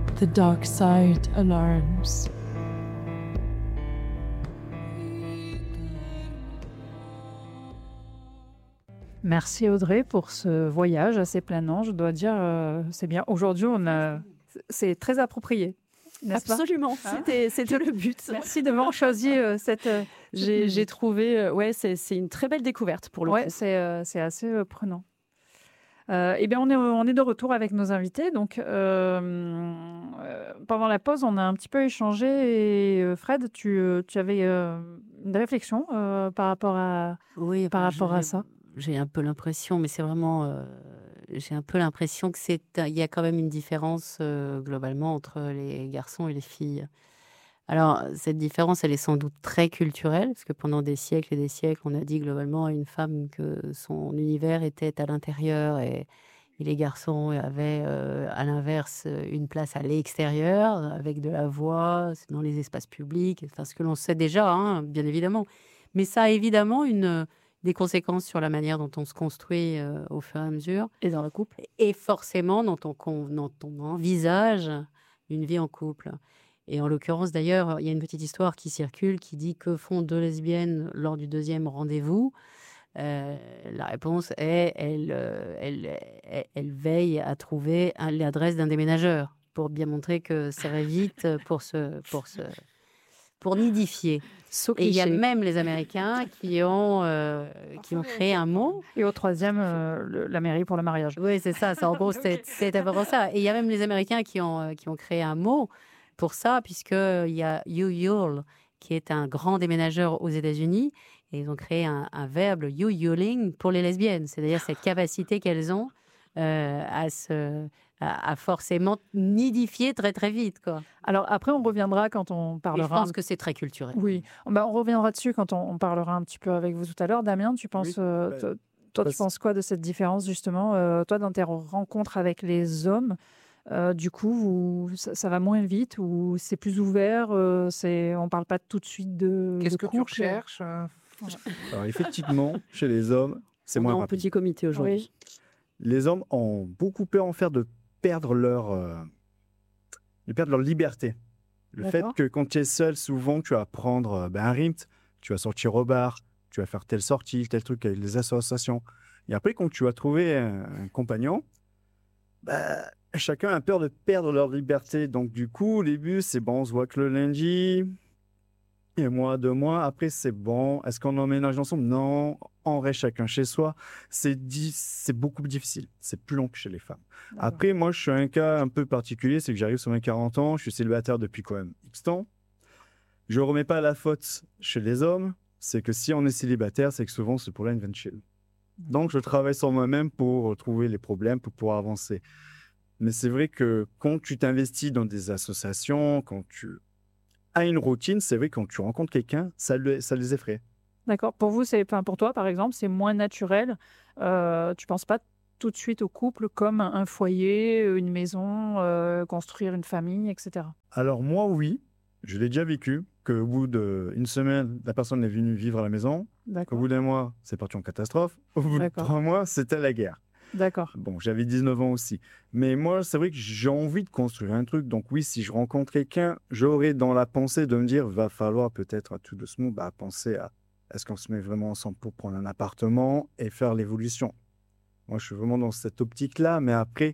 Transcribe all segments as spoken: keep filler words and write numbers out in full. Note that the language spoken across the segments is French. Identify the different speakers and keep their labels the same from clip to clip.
Speaker 1: The dark side alarms.
Speaker 2: Merci Audrey pour ce voyage assez planant. Je dois dire, euh, c'est bien. Aujourd'hui, on a, c'est très approprié. N'est-ce
Speaker 3: Absolument,
Speaker 2: pas hein
Speaker 3: c'était, c'était le but.
Speaker 2: Merci de m'avoir choisi euh, cette. Euh,
Speaker 3: j'ai, j'ai trouvé, euh, ouais, c'est, c'est une très belle découverte pour le
Speaker 2: ouais,
Speaker 3: coup.
Speaker 2: C'est, euh, c'est assez euh, prenant. Euh, eh bien, on est, on est de retour avec nos invités. Donc, euh, euh, pendant la pause, on a un petit peu échangé. Et euh, Fred, tu, tu avais euh, une réflexion euh, par rapport à,
Speaker 4: oui,
Speaker 2: par
Speaker 4: bah,
Speaker 2: rapport à ça.
Speaker 4: J'ai un peu l'impression, mais c'est vraiment, euh, j'ai un peu l'impression que c'est, il y a quand même une différence euh, globalement entre les garçons et les filles. Alors, cette différence, elle est sans doute très culturelle, parce que pendant des siècles et des siècles, on a dit globalement à une femme que son univers était à l'intérieur et, et les garçons avaient, euh, à l'inverse, une place à l'extérieur, avec de la voix, dans les espaces publics, enfin, ce que l'on sait déjà, hein, bien évidemment. Mais ça a évidemment une, des conséquences sur la manière dont on se construit euh, au fur et à mesure.
Speaker 3: Et dans le couple.
Speaker 4: Et forcément, dont on, dont on envisage une vie en couple. Et en l'occurrence, d'ailleurs, il y a une petite histoire qui circule qui dit que font deux lesbiennes lors du deuxième rendez-vous. Euh, la réponse est elle, euh, elle, elle, elle veille à trouver un, l'adresse d'un déménageur pour bien montrer que ça va vite pour se, pour se, pour nidifier.
Speaker 3: So
Speaker 4: et il y a même les Américains qui ont, euh, qui ont créé un mot.
Speaker 2: Et au troisième, euh, le, la mairie pour le mariage.
Speaker 4: Oui, c'est ça. ça en gros, c'est, c'est d'abord ça. Et il y a même les Américains qui ont, qui ont créé un mot pour ça, puisqu'il y a U-Yule, qui est un grand déménageur aux États-Unis, et ils ont créé un, un verbe, U-Yuling, pour les lesbiennes. C'est-à-dire cette capacité qu'elles ont euh, à, se, à, à forcément nidifier très, très vite, quoi.
Speaker 2: Alors après, on reviendra quand on parlera...
Speaker 4: Et je pense que c'est très culturel.
Speaker 2: Oui, bah, on reviendra dessus quand on, on parlera un petit peu avec vous tout à l'heure. Damien, tu penses...
Speaker 5: Oui,
Speaker 2: euh,
Speaker 5: bah,
Speaker 2: toi, toi tu penses quoi de cette différence, justement euh, toi, dans tes rencontres avec les hommes, Euh, du coup, vous, ça, ça va moins vite ou c'est plus ouvert euh, c'est, on ne parle pas tout de suite de
Speaker 5: Qu'est-ce
Speaker 2: de
Speaker 5: que
Speaker 2: couple.
Speaker 5: tu recherches euh... Alors effectivement, chez les hommes, c'est
Speaker 3: on
Speaker 5: moins
Speaker 3: est en
Speaker 5: rapide.
Speaker 3: petit comité aujourd'hui.
Speaker 2: Oui.
Speaker 5: Les hommes ont beaucoup peur en fait de perdre leur, euh, de perdre leur liberté. Le
Speaker 2: D'accord.
Speaker 5: fait que quand tu es seul, souvent, tu vas prendre euh, ben, un rythme, tu vas sortir au bar, tu vas faire telle sortie, tel truc avec les associations. Et après, quand tu vas trouver un, un compagnon, ben, chacun a peur de perdre leur liberté. Donc, du coup, au début, c'est bon, on se voit que le lundi, et mois, deux mois. Après, c'est bon. Est-ce qu'on emménage ensemble? Non. On reste chacun chez soi. C'est, di- c'est beaucoup plus difficile. C'est plus long que chez les femmes.
Speaker 2: D'accord.
Speaker 5: Après, moi, je suis un cas un peu particulier. C'est que j'arrive sur mes quarante ans. Je suis célibataire depuis quand même X temps. Je ne remets pas la faute chez les hommes. C'est que si on est célibataire, c'est que souvent, c'est pour là une vente chill. Donc, je travaille sur moi-même pour trouver les problèmes, pour pouvoir avancer. Mais c'est vrai que quand tu t'investis dans des associations, quand tu as une routine, c'est vrai que quand tu rencontres quelqu'un, ça, le, ça les effraie.
Speaker 2: D'accord. Pour vous, c'est, enfin, pour toi, par exemple, c'est moins naturel. Euh, tu ne penses pas tout de suite au couple comme un foyer, une maison, euh, construire une famille, et cetera.
Speaker 5: Alors moi, oui, je l'ai déjà vécu, qu'au bout d'une semaine, la personne est venue vivre à la maison.
Speaker 2: D'accord.
Speaker 5: Au bout d'un mois, c'est parti en catastrophe. Au bout
Speaker 2: D'accord.
Speaker 5: de trois mois, c'était la guerre.
Speaker 2: D'accord.
Speaker 5: Bon, j'avais dix-neuf ans aussi. Mais moi, c'est vrai que j'ai envie de construire un truc. Donc oui, si je rencontre quelqu'un, j'aurais dans la pensée de me dire, va falloir peut-être à tout doucement bah, penser à est-ce qu'on se met vraiment ensemble pour prendre un appartement et faire l'évolution. Moi, je suis vraiment dans cette optique-là. Mais après,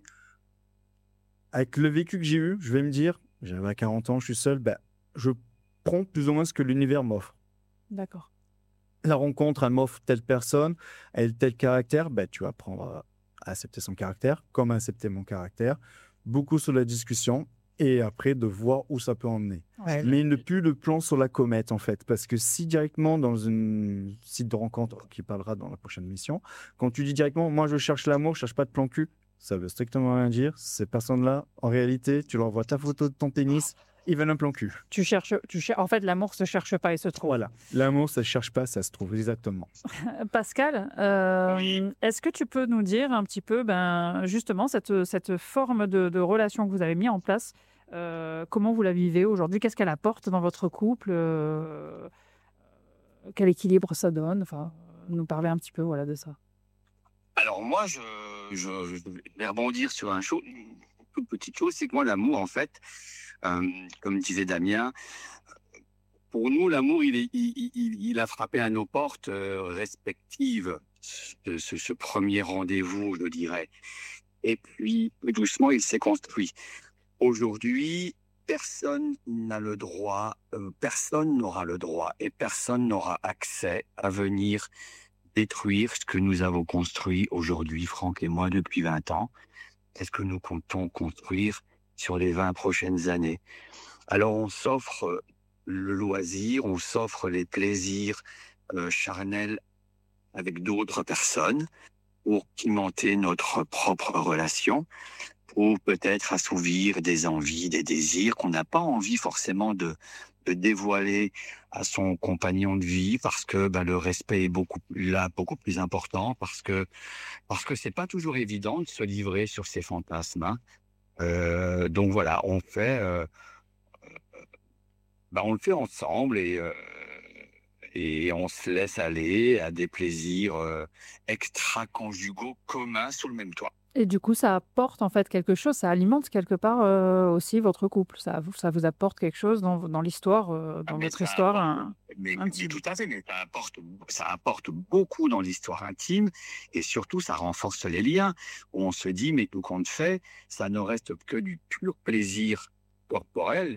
Speaker 5: avec le vécu que j'ai eu, je vais me dire, j'avais quarante ans, je suis seul, bah, je prends plus ou moins ce que l'univers m'offre.
Speaker 2: D'accord.
Speaker 5: La rencontre, elle m'offre telle personne, elle a tel caractère, bah, tu vas apprendre à accepter son caractère, comme à accepter mon caractère, beaucoup sur la discussion, et après de voir où ça peut emmener.
Speaker 2: Ouais.
Speaker 5: Mais ne plus le plan sur la comète, en fait, parce que si directement dans un site de rencontre qui parlera dans la prochaine mission, quand tu dis directement, moi je cherche l'amour, je cherche pas de plan cul, ça veut strictement rien dire. Ces personnes-là, en réalité, tu leur envoies ta photo de ton pénis, ils veulent un plan cul.
Speaker 2: Tu cherches, tu cherches. En fait, l'amour se cherche pas, il se trouve.
Speaker 5: Voilà. L'amour, ça ne cherche pas, ça se trouve, exactement.
Speaker 2: Pascal, euh, est-ce que tu peux nous dire un petit peu, ben, justement, cette, cette forme de, de relation que vous avez mis en place, euh, comment vous la vivez aujourd'hui? Qu'est-ce qu'elle apporte dans votre couple? euh, Quel équilibre ça donne? Enfin, nous parler un petit peu, voilà, de ça.
Speaker 6: Alors moi, je, je, je vais rebondir sur un, show, toute petite chose, c'est que moi, l'amour, en fait, euh, comme disait Damien, pour nous, l'amour, il, est, il, il, il a frappé à nos portes euh, respectives, ce, ce, ce premier rendez-vous, je dirais. Et puis, doucement, il s'est construit. Aujourd'hui, personne n'a le droit, euh, personne n'aura le droit et personne n'aura accès à venir détruire ce que nous avons construit aujourd'hui, Franck et moi, depuis vingt ans. Qu'est-ce que nous comptons construire sur les vingt prochaines années? Alors, on s'offre le loisir, on s'offre les plaisirs euh, charnels avec d'autres personnes pour pimenter notre propre relation, pour peut-être assouvir des envies, des désirs qu'on n'a pas envie forcément de, de dévoiler à son compagnon de vie, parce que ben, le respect est beaucoup là, beaucoup plus important, parce que parce que c'est pas toujours évident de se livrer sur ses fantasmes. Hein. Euh, donc voilà, on fait, euh, ben, on le fait ensemble et euh, et on se laisse aller à des plaisirs euh, extra-conjugaux communs sous le même toit.
Speaker 2: Et du coup, ça apporte en fait quelque chose, ça alimente quelque part euh, aussi votre couple. Ça, vous- ça vous apporte quelque chose dans, dans l'histoire, euh,
Speaker 6: Ah,
Speaker 2: dans
Speaker 6: mais
Speaker 2: votre
Speaker 6: ça
Speaker 2: histoire
Speaker 6: apporte,
Speaker 2: un-
Speaker 6: mais, mais
Speaker 2: intime.
Speaker 6: tout à fait, mais ça apporte, ça apporte beaucoup dans l'histoire intime et surtout ça renforce les liens. Où on se dit, mais tout compte fait, ça ne reste que du pur plaisir corporel,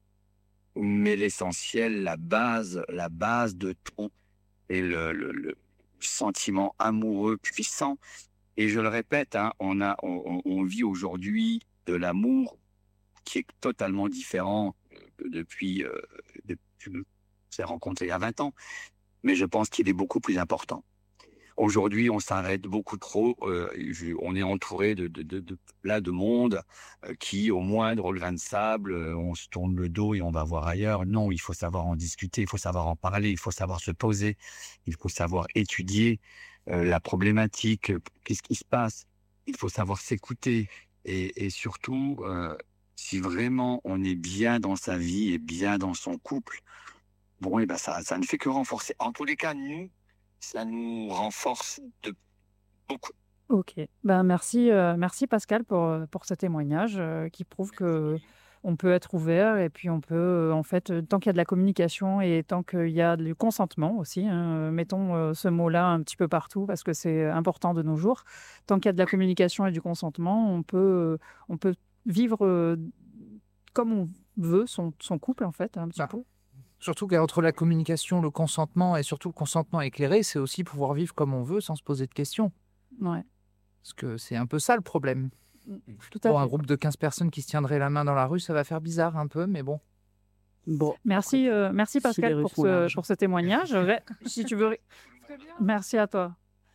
Speaker 6: mais l'essentiel, la base, la base de tout est le, le, le sentiment amoureux puissant. Et je le répète, hein, on, a, on, on vit aujourd'hui de l'amour qui est totalement différent que depuis, euh, depuis qu'on s'est rencontrés il y a vingt ans. Mais je pense qu'il est beaucoup plus important. Aujourd'hui, on s'arrête beaucoup trop. Euh, je- on est entouré de, de, de, de là de monde euh, qui, au moindre grain de sable, euh, on se tourne le dos et on va voir ailleurs. Non, il faut savoir en discuter, il faut savoir en parler, il faut savoir se poser, il faut savoir étudier euh, la problématique, euh, qu'est-ce qui se passe. Il faut savoir s'écouter et, et surtout, euh, si vraiment on est bien dans sa vie et bien dans son couple, bon, et ben ça, ça ne fait que renforcer. En tous les cas, nous, ça nous renforce de beaucoup.
Speaker 2: Ok. Ben, merci, euh, merci Pascal pour, euh, pour ce témoignage euh, qui prouve que on peut être ouvert et puis on peut, euh, en fait, euh, tant qu'il y a de la communication et tant qu'il y a du consentement aussi, hein, euh, mettons euh, ce mot-là un petit peu partout parce que c'est important de nos jours, tant qu'il y a de la communication et du consentement, on peut, euh, on peut vivre euh, comme on veut son, son couple, en fait, un petit
Speaker 7: Bah,
Speaker 2: peu.
Speaker 7: Surtout qu'entre la communication, le consentement et surtout le consentement éclairé, c'est aussi pouvoir vivre comme on veut sans se poser de questions.
Speaker 2: Ouais,
Speaker 7: Parce que c'est un peu ça le problème.
Speaker 2: tout à
Speaker 7: Pour un
Speaker 2: fait.
Speaker 7: groupe de quinze personnes qui se tiendraient la main dans la rue, ça va faire bizarre un peu, mais bon.
Speaker 3: Bon,
Speaker 2: Merci, euh, merci
Speaker 3: si les
Speaker 2: Pascal
Speaker 3: rues
Speaker 2: pour
Speaker 3: sont
Speaker 2: ce,
Speaker 3: larges.
Speaker 2: pour ce témoignage. Ré- Si tu veux. ré- Merci à toi.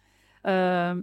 Speaker 2: Euh,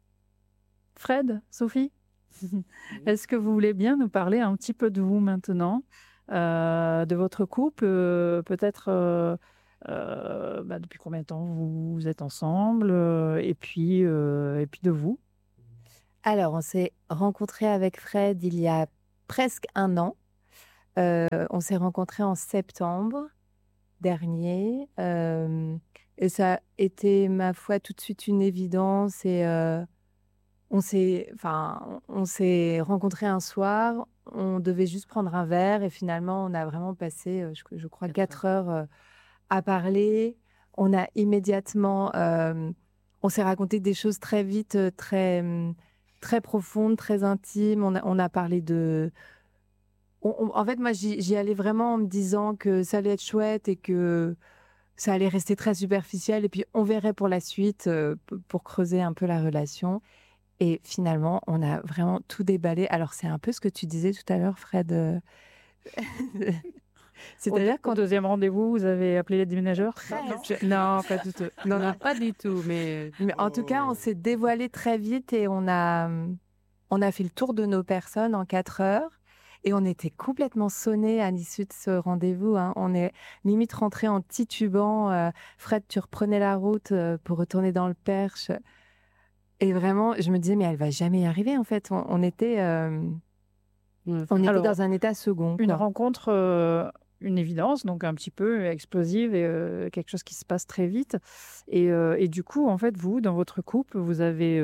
Speaker 2: Fred, Sophie, est-ce que vous voulez bien nous parler un petit peu de vous maintenant, euh, de votre couple, euh, peut-être euh, euh, bah, depuis combien de temps vous êtes ensemble, euh, et puis, euh, et puis de vous.
Speaker 8: Alors, on s'est rencontrés avec Fred il y a presque un an. Euh, on s'est rencontrés en septembre dernier. euh, et ça a été, ma foi, tout de suite une évidence. Et euh, on s'est, enfin, on s'est rencontrés un soir. On devait juste prendre un verre. Et finalement, on a vraiment passé, euh, je, je crois,
Speaker 7: Quatre
Speaker 8: quatre heures euh, à parler. On a immédiatement, euh, on s'est raconté des choses très vite, euh, très, hum, très profondes, très intimes. On a, on a parlé de... on- on- en fait, moi, j'y j'y allais vraiment en me disant que ça allait être chouette et que ça allait rester très superficiel. Et puis, on verrait pour la suite, euh, p- pour creuser un peu la relation. Et finalement, on a vraiment tout déballé. Alors, c'est un peu ce que tu disais tout à l'heure, Fred. euh,
Speaker 2: Au,
Speaker 8: C'est-à-dire
Speaker 2: au
Speaker 8: quand...
Speaker 2: deuxième rendez-vous, vous avez appelé les déménageurs? Non, non.
Speaker 8: Presque. Non, pas du tout. Non, non.
Speaker 3: pas du tout, mais
Speaker 8: Mais en tout cas, on s'est dévoilé très vite et on a, on a fait le tour de nos personnes en quatre heures. Et on était complètement sonnés à l'issue de ce rendez-vous. Hein. On est limite rentrés en titubant. euh, Fred, tu reprenais la route euh, pour retourner dans le Perche. Et vraiment, je me disais, mais elle va jamais y arriver, en fait. On, on était, euh,
Speaker 3: ouais,
Speaker 8: on était
Speaker 2: Alors,
Speaker 8: dans un état second.
Speaker 2: une
Speaker 8: quoi.
Speaker 2: rencontre, euh, une évidence, donc un petit peu explosive et euh, quelque chose qui se passe très vite. Et, euh, et du coup, en fait, vous, dans votre couple, vous avez euh,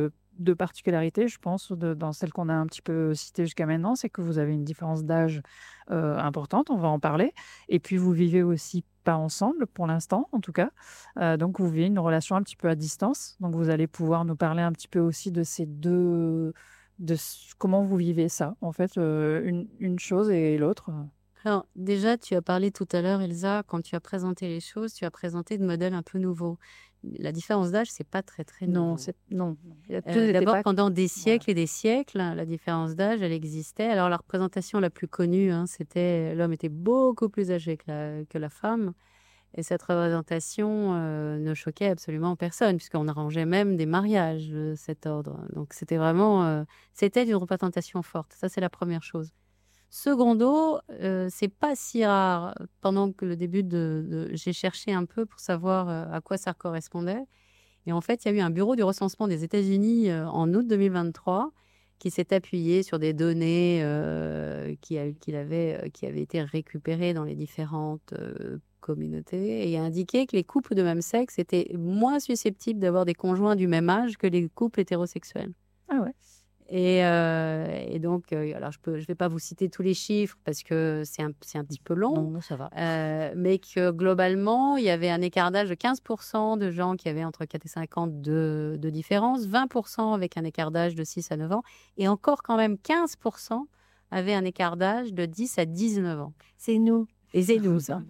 Speaker 2: deux particularités, je pense, de- dans celles qu'on a un petit peu citées jusqu'à maintenant, c'est que vous avez une différence d'âge euh, importante, on va en parler, et puis vous vivez aussi pas ensemble pour l'instant, en tout cas. Euh, donc vous vivez une relation un petit peu à distance. Donc vous allez pouvoir nous parler un petit peu aussi de ces deux, de s- comment vous vivez ça, en fait, euh, une, une chose et l'autre.
Speaker 4: Alors, déjà, tu as parlé tout à l'heure, Elsa, quand tu as présenté les choses, tu as présenté de modèles un peu nouveaux. La différence d'âge, c'est pas très, très
Speaker 2: Non,
Speaker 4: nouveau.
Speaker 2: c'est non. Il y a-
Speaker 4: Euh,
Speaker 2: tout n'était
Speaker 4: D'abord,
Speaker 2: pas.
Speaker 4: pendant des
Speaker 2: Voilà.
Speaker 4: siècles et des siècles, la différence d'âge, elle existait. Alors, la représentation la plus connue, hein, c'était l'homme était beaucoup plus âgé que la, que la femme. Et cette représentation euh, ne choquait absolument personne, puisqu'on arrangeait même des mariages de cet ordre. Donc, c'était vraiment, euh, c'était une représentation forte. Ça, c'est la première chose. Secondo, euh, c'est pas si rare. Pendant que le début de, de- j'ai cherché un peu pour savoir euh, à quoi ça correspondait. Et en fait, il y a eu un bureau du recensement des États-Unis euh, en août deux mille vingt-trois qui s'est appuyé sur des données euh, qui, a- qu'il avait, euh, qui avaient été récupérées dans les différentes euh, communautés et a indiqué que les couples de même sexe étaient moins susceptibles d'avoir des conjoints du même âge que les couples hétérosexuels.
Speaker 2: Ah ouais.
Speaker 4: Et, euh, et donc, euh, alors je peux, je vais pas vous citer tous les chiffres parce que c'est un, c'est un petit peu long.
Speaker 3: Non, ça va.
Speaker 4: Euh, mais que globalement, il y avait un écart d'âge de quinze pour cent de gens qui avaient entre quatre et cinq ans de, de différence, vingt pour cent avec un écart d'âge de six à neuf ans, et encore quand même quinze pour cent avaient un écart d'âge de dix à dix-neuf ans.
Speaker 8: C'est nous.
Speaker 4: Et c'est nous, ça.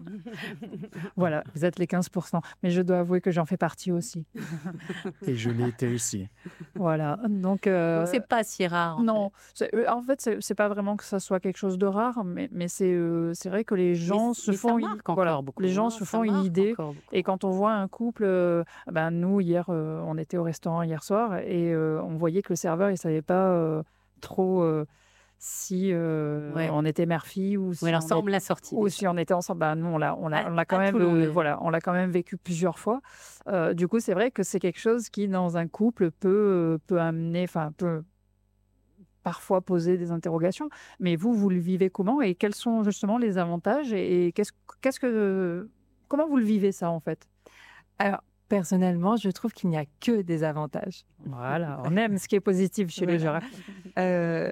Speaker 2: Voilà, vous êtes les quinze pour cent. Mais je dois avouer que j'en fais partie aussi.
Speaker 5: Et je l'ai été aussi.
Speaker 2: Voilà. Donc, euh,
Speaker 4: Donc, c'est pas si rare. En
Speaker 2: non, c'est- euh, en fait, c'est c'est pas vraiment que ça soit quelque chose de rare, mais, mais c'est euh, c'est vrai que les gens
Speaker 4: fait.
Speaker 2: se
Speaker 4: Mais ça
Speaker 2: font,
Speaker 4: marque
Speaker 2: une- voilà,
Speaker 4: encore beaucoup.
Speaker 2: les gens
Speaker 4: hein,
Speaker 2: se
Speaker 4: ça
Speaker 2: font une
Speaker 4: marque
Speaker 2: idée.
Speaker 4: encore beaucoup.
Speaker 2: Et quand on voit un couple, euh, ben nous hier, euh, on était au restaurant hier soir et euh, on voyait que le serveur il savait pas euh, trop euh, si euh,
Speaker 4: Ouais.
Speaker 2: on était mère-fille ou si
Speaker 4: Oui, alors
Speaker 2: on
Speaker 4: ça, on
Speaker 2: était-
Speaker 4: me l'a sorti.
Speaker 2: ou
Speaker 4: déjà.
Speaker 2: si on était ensemble. Ben, nous on l'a on l'a
Speaker 4: À-
Speaker 2: on l'a quand
Speaker 4: à
Speaker 2: même
Speaker 4: Toulon,
Speaker 2: euh,
Speaker 4: d'ailleurs.
Speaker 2: voilà on l'a quand même vécu plusieurs fois. Euh, du coup c'est vrai que c'est quelque chose qui dans un couple peut euh, peut amener enfin peut parfois poser des interrogations. Mais vous, vous le vivez comment et quels sont justement les avantages et, et qu'est-ce, qu'est-ce que, comment vous le vivez ça en fait?
Speaker 8: Alors, personnellement, je trouve qu'il n'y a que des avantages.
Speaker 2: Voilà, on aime ce qui est positif chez les gens.
Speaker 8: Euh,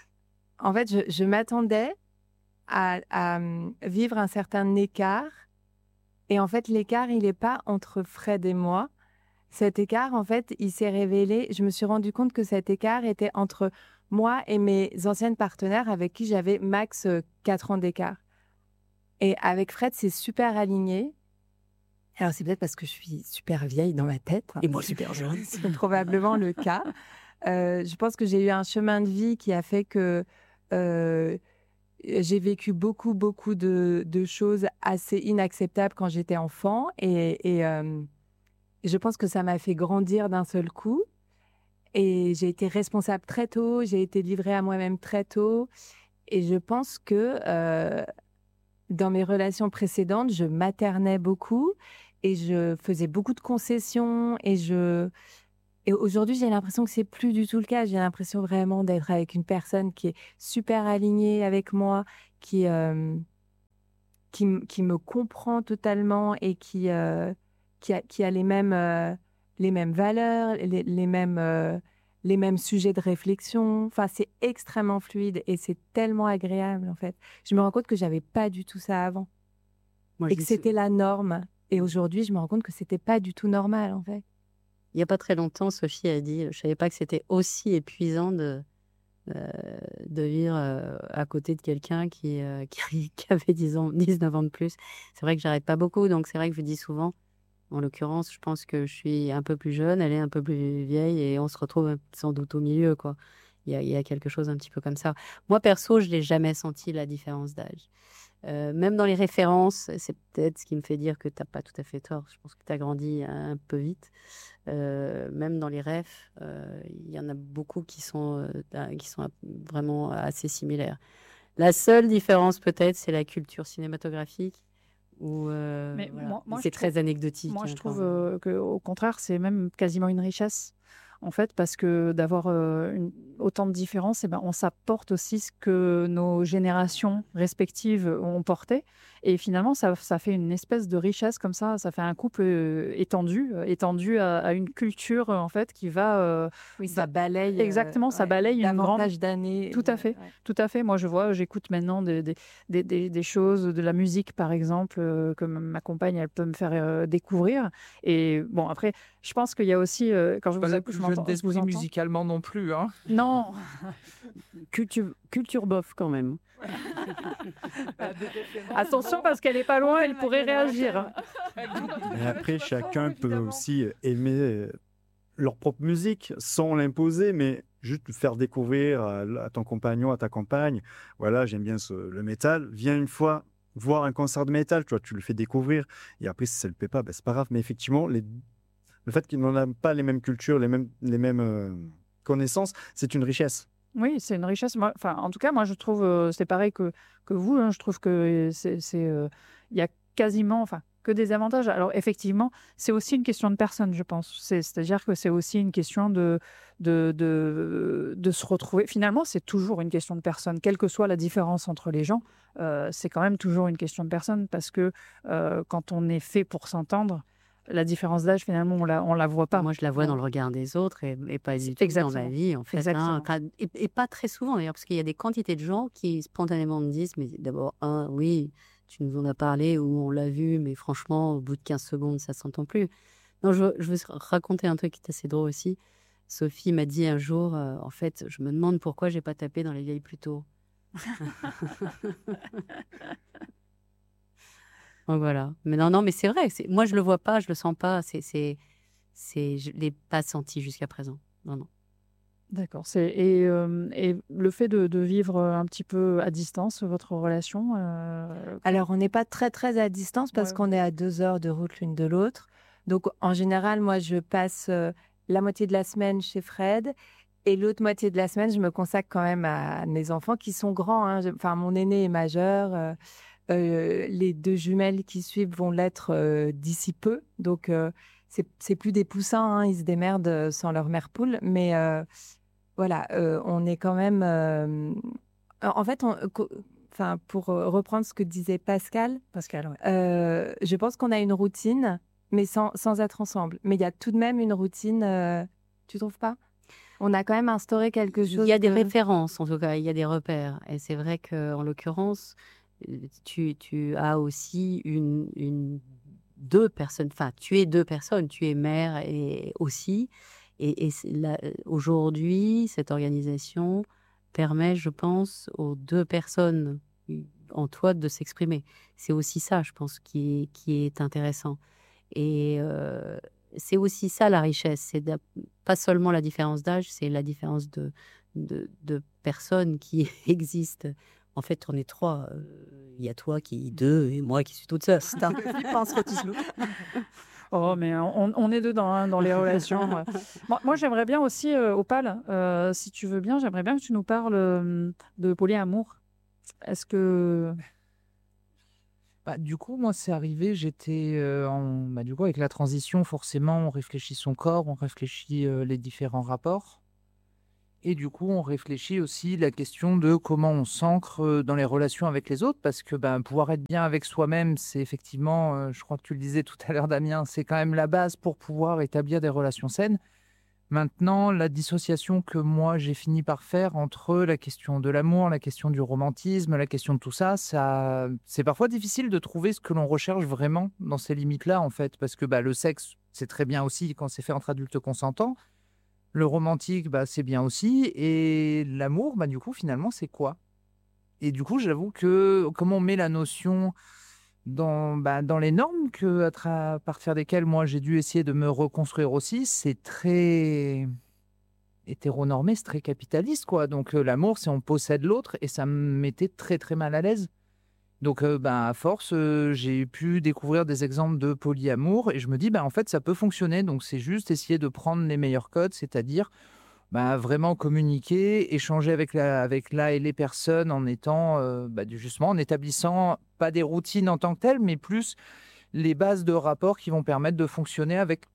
Speaker 8: en fait, je, je m'attendais à, à, hum, vivre un certain écart. Et en fait, l'écart, il n'est pas entre Fred et moi. Cet écart, en fait, il s'est révélé. Je me suis rendu compte que cet écart était entre moi et mes anciennes partenaires avec qui j'avais max euh, quatre ans d'écart. Et avec Fred, c'est super aligné. Alors, c'est peut-être parce que je suis super vieille dans ma tête.
Speaker 4: Et moi, super jeune.
Speaker 8: C'est probablement le cas. Euh, je pense que j'ai eu un chemin de vie qui a fait que euh, j'ai vécu beaucoup, beaucoup de, de choses assez inacceptables quand j'étais enfant. Et, et, euh, je pense que ça m'a fait grandir d'un seul coup. Et j'ai été responsable très tôt. J'ai été livrée à moi-même très tôt. Et je pense que euh, dans mes relations précédentes, je maternais beaucoup et je faisais beaucoup de concessions. Et, je... et aujourd'hui, j'ai l'impression que c'est plus du tout le cas. J'ai l'impression vraiment d'être avec une personne qui est super alignée avec moi, qui, euh, qui, m- qui me comprend totalement et qui, euh, qui, a, qui a les mêmes, euh, les mêmes valeurs, les, les mêmes, euh, les mêmes sujets de réflexion. Enfin, c'est extrêmement fluide et c'est tellement agréable, en fait. Je me rends compte que j'avais pas du tout ça avant
Speaker 4: Moi,
Speaker 8: et
Speaker 4: je
Speaker 8: que
Speaker 4: dis sou-
Speaker 8: c'était la norme. Et aujourd'hui, je me rends compte que c'était pas du tout normal, en fait.
Speaker 4: Il n'y a pas très longtemps, Sophie a dit, je ne savais pas que c'était aussi épuisant de, euh, de vivre euh, à côté de quelqu'un qui, euh, qui, qui avait dix ans, dix-neuf ans de plus. C'est vrai que j'arrête pas beaucoup, donc c'est vrai que je dis souvent, en l'occurrence, je pense que je suis un peu plus jeune, elle est un peu plus vieille, et on se retrouve sans doute au milieu, quoi. Il y a, il y a quelque chose un petit peu comme ça. Moi, perso, je n'ai jamais senti la différence d'âge. Euh, même dans les références, c'est peut-être ce qui me fait dire que tu n'as pas tout à fait tort. Je pense que tu as grandi un peu vite. Euh, même dans les refs, euh, il y en a beaucoup qui sont, euh, qui sont vraiment assez similaires. La seule différence, peut-être, c'est la culture cinématographique. Où, euh,
Speaker 2: Mais
Speaker 4: voilà.
Speaker 2: moi- moi,
Speaker 4: c'est
Speaker 2: je
Speaker 4: très
Speaker 2: trouve-
Speaker 4: anecdotique.
Speaker 2: Moi, je
Speaker 4: hein,
Speaker 2: trouve
Speaker 4: quand même.
Speaker 2: euh, que, au contraire, c'est même quasiment une richesse. en fait, parce que d'avoir euh, une- autant de différences, eh ben, on s'apporte aussi ce que nos générations respectives ont porté. Et finalement, ça, ça fait une espèce de richesse comme ça. Ça fait un couple euh, étendu, euh, étendu à, à une culture, euh, en fait, qui va... euh,
Speaker 8: Oui,
Speaker 2: va-
Speaker 8: ça balaye. euh,
Speaker 2: Exactement, ça
Speaker 8: ouais,
Speaker 2: balaye une grande...
Speaker 8: davantage d'années.
Speaker 2: Tout à fait.
Speaker 8: Ouais.
Speaker 2: Tout à fait. Moi, je vois, j'écoute maintenant des, des, des, des- des choses, de la musique, par exemple, euh, que m- ma compagne, elle peut me faire euh, découvrir. Et bon, après, je pense qu'il y a aussi, euh, quand je
Speaker 7: Pas
Speaker 2: vous
Speaker 7: la
Speaker 2: écoute,
Speaker 7: plus
Speaker 2: je
Speaker 7: jeune
Speaker 2: m'entends, je vous
Speaker 7: d'esprit
Speaker 2: entends.
Speaker 7: musicalement non plus. Hein.
Speaker 2: Non,
Speaker 3: Culture, culture bof quand même.
Speaker 2: attention, parce qu'elle est pas loin, elle pourrait réagir.
Speaker 5: Mais après, chacun peut aussi aimer euh, leur propre musique sans l'imposer, mais juste faire découvrir à, à ton compagnon, à ta compagne. Voilà, j'aime bien ce- le métal. Viens une fois voir un concert de métal, tu vois, tu le fais découvrir. Et après, si ça le plaît pas, ben, c'est pas grave. Mais effectivement, les- le fait qu'ils n'ont pas les mêmes cultures, les mêmes, les mêmes euh, connaissances, c'est une richesse.
Speaker 2: Oui, c'est une richesse. Moi, enfin, en tout cas, moi, je trouve, euh, c'est pareil que, que vous, hein, je trouve que c'est, c'est, euh, il y a quasiment, enfin, que des avantages. Alors, effectivement, c'est aussi une question de personne, je pense. C'est, c'est-à-dire que c'est aussi une question de, de, de, de se retrouver. Finalement, c'est toujours une question de personne, quelle que soit la différence entre les gens. Euh, c'est quand même toujours une question de personne parce que euh, quand on est fait pour s'entendre, la différence d'âge, finalement, on la, on la voit pas.
Speaker 4: Moi, je la vois dans le regard des autres et, et pas du tout dans ma
Speaker 2: Exactement.
Speaker 4: vie, en fait. hein.
Speaker 2: Exactement.
Speaker 4: Quand- et, et pas très souvent, d'ailleurs, parce qu'il y a des quantités de gens qui spontanément me disent, mais d'abord, un, oui, tu nous en as parlé ou on l'a vu, mais franchement, au bout de quinze secondes, ça s'entend plus. Non, je, je veux raconter un truc qui est assez drôle aussi. Sophie m'a dit un jour, euh, en fait, je me demande pourquoi j'ai pas tapé dans les vieilles plus tôt. Donc voilà. Mais non, non, mais c'est vrai. c'est- Moi, je le vois pas, je le sens pas. C'est, c'est, c'est, je l'ai pas senti jusqu'à présent. Non, non.
Speaker 2: D'accord. C'est, et, euh, et le fait de, de vivre un petit peu à distance, votre relation, euh,
Speaker 8: Alors, on n'est pas très, très à distance parce
Speaker 2: Ouais.
Speaker 8: qu'on est à deux heures de route l'une de l'autre. Donc, en général, moi, je passe euh, la moitié de la semaine chez Fred et l'autre moitié de la semaine, je me consacre quand même à mes enfants qui sont grands. hein. Je- Enfin, mon aîné est majeur. euh, euh, les deux jumelles qui suivent vont l'être euh, d'ici peu. Donc, euh, c'est c'est plus des poussins. hein, Ils se démerdent euh, sans leur mère poule. Mais euh, voilà, euh, on est quand même... euh, En fait, on- co- enfin, pour euh, reprendre ce que disait Pascal,
Speaker 2: Pascal, ouais.
Speaker 8: euh, je pense qu'on a une routine, mais sans, sans être ensemble. Mais il y a tout de même une routine, euh, tu trouves pas? On a quand même instauré quelque chose
Speaker 4: Il y a des
Speaker 8: de-
Speaker 4: références, en tout cas, il y a des repères. Et c'est vrai qu'en l'occurrence, euh, tu, tu as aussi une, une, deux personnes, enfin, tu es deux personnes, tu es mère et aussi. Et, et c'est la- aujourd'hui, cette organisation permet, je pense, aux deux personnes en toi de s'exprimer. C'est aussi ça, je pense, qui est, qui est intéressant. Et euh, c'est aussi ça la richesse, c'est d'a- pas seulement la différence d'âge, c'est la différence de, de, de personnes qui existent. En fait, on est trois. Euh, Il y a toi qui est deux et moi qui suis toute seule. C'est un peu flippant ce rôtisme.
Speaker 2: Oh, mais on, on est dedans, hein, dans les relations. ouais. Moi, moi, j'aimerais bien aussi, euh, Opal, euh, si tu veux bien, j'aimerais bien que tu nous parles euh, de polyamour. Est-ce que...
Speaker 7: Bah, du coup, moi, c'est arrivé, j'étais euh, en... bah, du coup, avec la transition, forcément, on réfléchit son corps, on réfléchit euh, les différents rapports. Et du coup, on réfléchit aussi la question de comment on s'ancre euh, dans les relations avec les autres, parce que ben, pouvoir être bien avec soi-même, c'est effectivement, euh, je crois que tu le disais tout à l'heure, Damien, c'est quand même la base pour pouvoir établir des relations saines. Maintenant, la dissociation que moi j'ai fini par faire entre la question de l'amour, la question du romantisme, la question de tout ça, ça, c'est parfois difficile de trouver ce que l'on recherche vraiment dans ces limites-là, en fait, parce que bah, le sexe, c'est très bien aussi quand c'est fait entre adultes consentants. Le romantique, bah, c'est bien aussi. Et l'amour, bah, du coup, finalement, c'est quoi? Et du coup, j'avoue que comment on met la notion dans, bah, dans les normes que, à, tra- à partir desquelles moi j'ai dû essayer de me reconstruire aussi, c'est très hétéronormé, c'est très capitaliste, quoi. Donc euh, l'amour, c'est on possède l'autre et ça me mettait très très mal à l'aise. Donc euh, bah, à force, euh, j'ai pu découvrir des exemples de polyamour et je me dis, bah, en fait, ça peut fonctionner. Donc c'est juste essayer de prendre les meilleurs codes, c'est-à-dire bah, vraiment communiquer, échanger avec la, avec la et les personnes en étant, euh, bah, du- justement, en établissant pas des routines en tant que telles, mais plus les bases de rapport qui vont permettre de fonctionner avec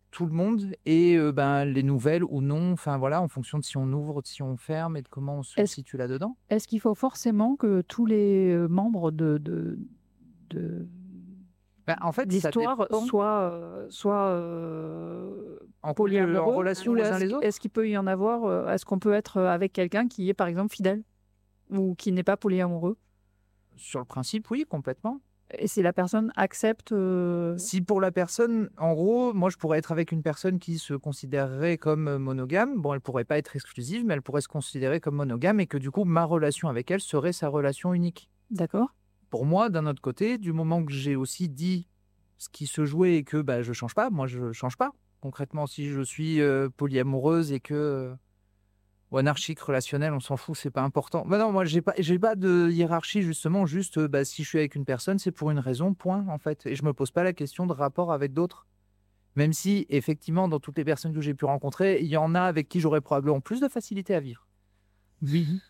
Speaker 7: tout le monde et euh, ben, les nouvelles ou non, enfin voilà, en fonction de si on ouvre, de si on ferme et de comment on se
Speaker 2: Est-ce-
Speaker 7: situe là-dedans.
Speaker 2: Est-ce qu'il faut forcément que tous les euh, membres de, de, de,
Speaker 7: Ben, en fait, ça
Speaker 2: l'histoire
Speaker 7: dépend.
Speaker 2: soient, euh, soient euh,
Speaker 7: En couple, en
Speaker 2: polyamoureux
Speaker 7: relation
Speaker 2: ou
Speaker 7: les uns
Speaker 2: est-ce,
Speaker 7: les autres.
Speaker 2: est-ce qu'il peut y en avoir euh, Est-ce qu'on peut être avec quelqu'un qui est par exemple fidèle ou qui n'est pas polyamoureux
Speaker 7: Sur le principe, oui, complètement.
Speaker 2: et si la personne accepte euh,
Speaker 7: Si pour la personne, en gros, moi je pourrais être avec une personne qui se considérerait comme euh, monogame, bon, elle pourrait pas être exclusive, mais elle pourrait se considérer comme monogame et que du coup, ma relation avec elle serait sa relation unique.
Speaker 2: D'accord.
Speaker 7: Pour moi, d'un autre côté, du moment que j'ai aussi dit ce qui se jouait et que bah, je change pas, moi je change pas. Concrètement, si je suis euh, polyamoureuse et que euh, ou anarchique relationnel, on s'en fout, c'est pas important. Bah non, moi j'ai pas, j'ai pas de hiérarchie justement. Juste, euh, bah, si je suis avec une personne, c'est pour une raison, point en fait. Et je me pose pas la question de rapport avec d'autres. Même si effectivement, dans toutes les personnes que j'ai pu rencontrer, il y en a avec qui j'aurais probablement plus de facilité à vivre. Oui.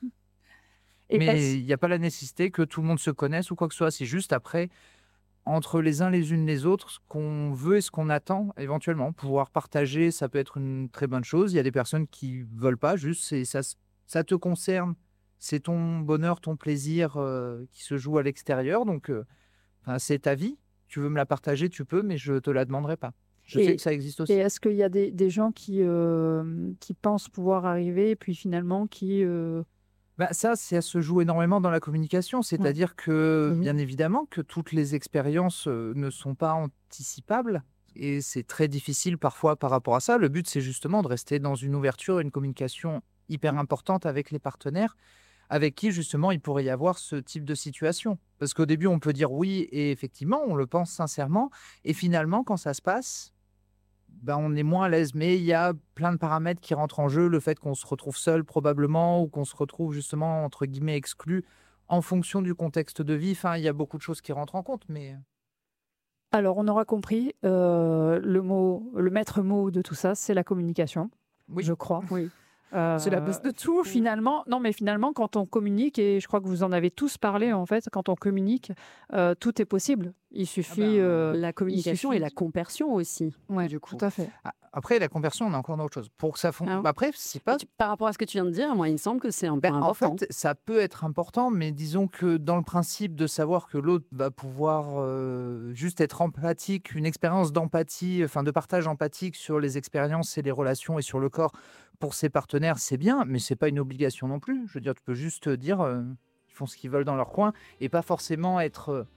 Speaker 2: Et
Speaker 7: Mais
Speaker 2: est-ce-
Speaker 7: il n'y a pas la nécessité que tout le monde se connaisse ou quoi que ce soit. C'est juste après, entre les uns les unes les autres, ce qu'on veut et ce qu'on attend, éventuellement. Pouvoir partager, ça peut être une très bonne chose. Il y a des personnes qui veulent pas, juste, c'est, ça, s- ça te concerne. C'est ton bonheur, ton plaisir euh, qui se joue à l'extérieur. Donc, euh, enfin, c'est ta vie. Tu veux me la partager, tu peux, mais je te la demanderai pas. Je
Speaker 2: Et-
Speaker 7: sais que ça existe aussi.
Speaker 2: Et est-ce qu'il y a des, des gens qui, euh, qui pensent pouvoir arriver et puis finalement qui... euh,
Speaker 7: Bah, ça, ça se joue énormément dans la communication. C'est-à-dire que,
Speaker 2: Mhm.
Speaker 7: bien évidemment, que toutes les expériences euh, ne sont pas anticipables. Et c'est très difficile parfois par rapport à ça. Le but, c'est justement de rester dans une ouverture, une communication hyper importante avec les partenaires, avec qui, justement, il pourrait y avoir ce type de situation. Parce qu'au début, on peut dire oui, et effectivement, on le pense sincèrement. Et finalement, quand ça se passe, ben, on est moins à l'aise. Mais il y a plein de paramètres qui rentrent en jeu. Le fait qu'on se retrouve seul probablement ou qu'on se retrouve justement, entre guillemets, exclu en fonction du contexte de vie. Enfin, il y a beaucoup de choses qui rentrent en compte. Mais
Speaker 2: Alors, on aura compris, euh, le mot, le maître mot de tout ça, c'est la communication,
Speaker 7: oui,
Speaker 2: je crois.
Speaker 3: Oui.
Speaker 2: Euh,
Speaker 3: C'est la base de tout.
Speaker 2: Finalement, non, mais finalement, quand on communique, et je crois que vous en avez tous parlé, en fait, quand on communique, euh, tout est possible. Il suffit.
Speaker 7: ben,
Speaker 2: euh,
Speaker 3: La communication
Speaker 2: suffit-
Speaker 3: et la compersion aussi.
Speaker 2: ouais,
Speaker 3: du coup.
Speaker 2: tout à fait.
Speaker 7: Ah, après, la conversion, on a encore d'autres choses. Pour que ça fonctionne.
Speaker 3: Ah.
Speaker 7: Après, c'est pas.
Speaker 3: Tu- Par rapport à ce que tu viens de dire, moi, il me semble que c'est un
Speaker 7: Ben,
Speaker 3: point
Speaker 7: en
Speaker 3: important.
Speaker 7: fait, ça peut être important, mais disons que dans le principe de savoir que l'autre va pouvoir euh, juste être empathique, une expérience d'empathie, enfin de partage empathique sur les expériences et les relations et sur le corps pour ses partenaires, c'est bien, mais c'est pas une obligation non plus. Je veux dire, tu peux juste dire, euh, ils font ce qu'ils veulent dans leur coin et pas forcément être, euh,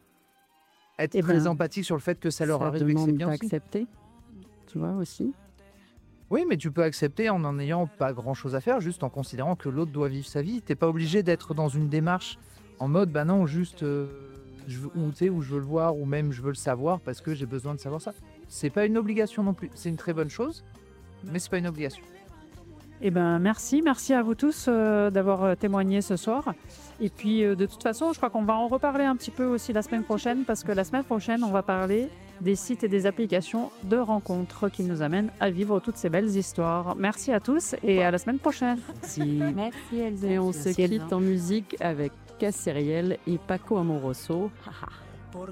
Speaker 7: être
Speaker 3: Eh
Speaker 7: très
Speaker 3: ben,
Speaker 7: empathique sur le fait que ça leur
Speaker 3: Ça
Speaker 7: arrive et que c'est
Speaker 3: demande
Speaker 7: bien aussi.
Speaker 3: d'accepter, tu vois, aussi.
Speaker 7: Oui, mais tu peux accepter en n'en ayant pas grand-chose à faire, juste en considérant que l'autre doit vivre sa vie. T'es pas obligé d'être dans une démarche en mode, bah non, juste, euh, je veux, ou, tu sais, ou je veux le voir, ou même je veux le savoir parce que j'ai besoin de savoir ça. C'est pas une obligation non plus. C'est une très bonne chose, mais c'est pas une obligation.
Speaker 2: Eh ben, merci, merci à vous tous euh, d'avoir euh, témoigné ce soir. Et puis, euh, de toute façon, je crois qu'on va en reparler un petit peu aussi la semaine prochaine, parce que la semaine prochaine, on va parler des sites et des applications de rencontres qui nous amènent à vivre toutes ces belles histoires. Merci à tous et à la semaine prochaine.
Speaker 3: Merci.
Speaker 4: Merci Elsa.
Speaker 3: Et on se
Speaker 4: Merci, Elsa.
Speaker 3: quitte en musique avec Casseriel et Paco Amoroso. Haha.